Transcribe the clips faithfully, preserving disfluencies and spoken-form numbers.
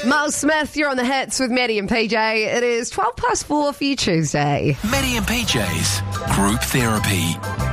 Miles Smith, you're on the hits with Maddie and P J. It is twelve past four for you Tuesday. Maddie and P J's Group Therapy.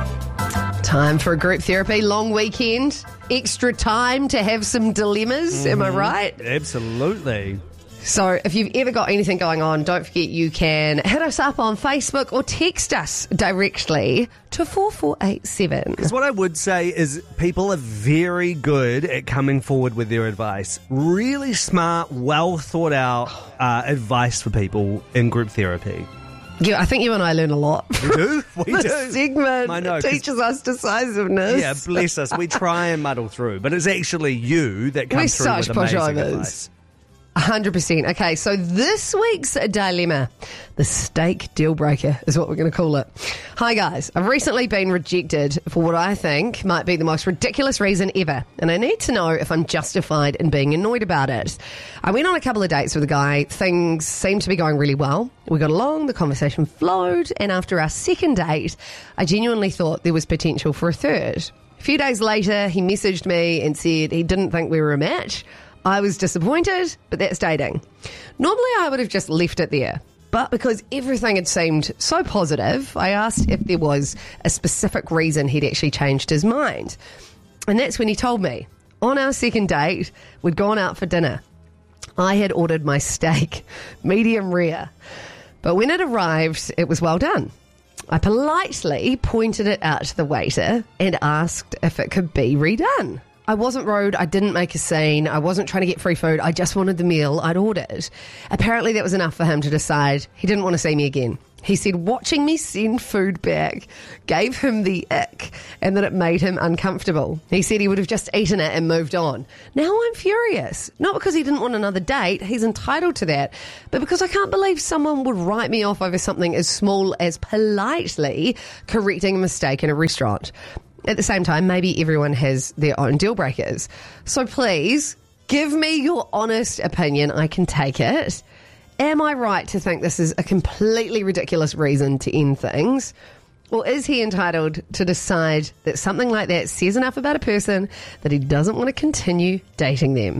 Time for a group therapy. Long weekend. Extra time to have some dilemmas. Mm-hmm. Am I right? Absolutely. So if you've ever got anything going on, don't forget you can hit us up on Facebook or text us directly to four four eight seven. Because what I would say is people are very good at coming forward with their advice. Really smart, well thought out uh, advice for people in group therapy. Yeah, I think you and I learn a lot. We do. We this do. segment I know, teaches us decisiveness. Yeah, bless us. We try and muddle through, but it's actually you that We're comes through such with amazing pushovers. advice. one hundred percent. Okay, so this week's dilemma, the steak deal breaker is what we're going to call it. Hi guys, I've recently been rejected for what I think might be the most ridiculous reason ever, and I need to know if I'm justified in being annoyed about it. I went on a couple of dates with a guy. Things seemed to be going really well. We got along, the conversation flowed, and after our second date, I genuinely thought there was potential for a third. A few days later, he messaged me and said he didn't think we were a match. I was disappointed, but that's dating. Normally I would have just left it there. But because everything had seemed so positive, I asked if there was a specific reason he'd actually changed his mind. And that's when he told me. On our second date, we'd gone out for dinner. I had ordered my steak, medium rare. But when it arrived, it was well done. I politely pointed it out to the waiter and asked if it could be redone. I wasn't rude, I didn't make a scene, I wasn't trying to get free food, I just wanted the meal I'd ordered. Apparently that was enough for him to decide he didn't want to see me again. He said watching me send food back gave him the ick and that it made him uncomfortable. He said he would have just eaten it and moved on. Now I'm furious. Not because he didn't want another date, he's entitled to that, but because I can't believe someone would write me off over something as small as politely correcting a mistake in a restaurant. At the same time, maybe everyone has their own deal breakers. So please, give me your honest opinion. I can take it. Am I right to think this is a completely ridiculous reason to end things? Or is he entitled to decide that something like that says enough about a person that he doesn't want to continue dating them?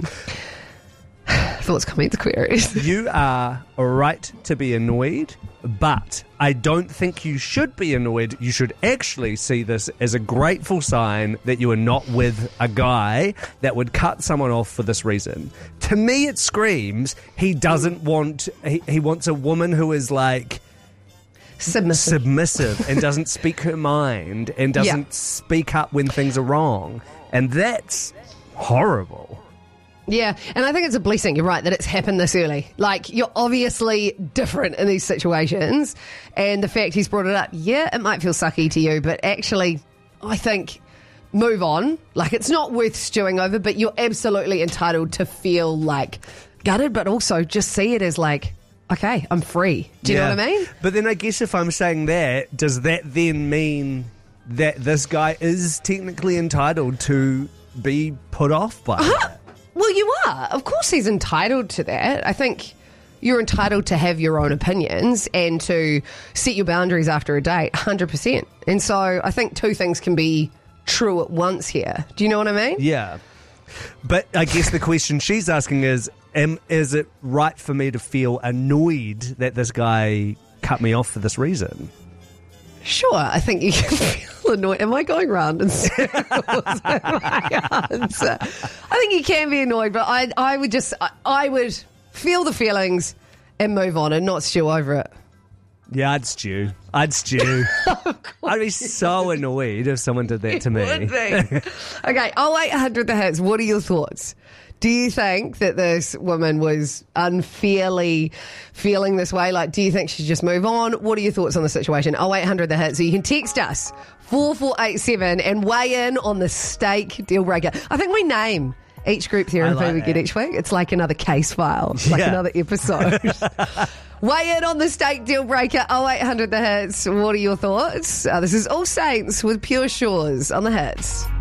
Thoughts, comments, queries. You are right to be annoyed, but I don't think you should be annoyed. You should actually see this as a grateful sign that you are not with a guy that would cut someone off for this reason. To me, it screams he doesn't want, he, he wants a woman who is like Submissive. submissive and doesn't speak her mind and doesn't Yeah. speak up when things are wrong. And that's horrible. Yeah, and I think it's a blessing, you're right, that it's happened this early. Like, you're obviously different in these situations, and the fact he's brought it up, yeah, it might feel sucky to you, but actually, I think, move on. Like, it's not worth stewing over, but you're absolutely entitled to feel, like, gutted, but also just see it as, like, okay, I'm free. Do you Yeah. know what I mean? But then I guess if I'm saying that, does that then mean that this guy is technically entitled to be put off by Uh-huh. that? Well, you are. Of course he's entitled to that. I think you're entitled to have your own opinions and to set your boundaries after a date, one hundred percent. And so I think two things can be true at once here. Do you know what I mean? Yeah. But I guess the question she's asking is, am, is it right for me to feel annoyed that this guy cut me off for this reason? Sure, I think you can feel annoyed. Am I going round in circles? My answer. I think you can be annoyed, but I, I would just, I, I would feel the feelings and move on and not stew over it. Yeah, I'd stew. I'd stew. I'd be so annoyed if someone did that to me. Would be. Okay, oh eight hundred the hits. What are your thoughts? Do you think that this woman was unfairly feeling this way? Like, do you think she should just move on? What are your thoughts on the situation? oh eight hundred the hits. So you can text us four four eight seven and weigh in on the steak deal breaker. I think we name each group therapy like we that. get each week. It's like another case file. It's like Yeah. another episode. Weigh in on the steak deal breaker. oh eight hundred the hits. What are your thoughts? Uh, this is All Saints with Pure Shores on the hits.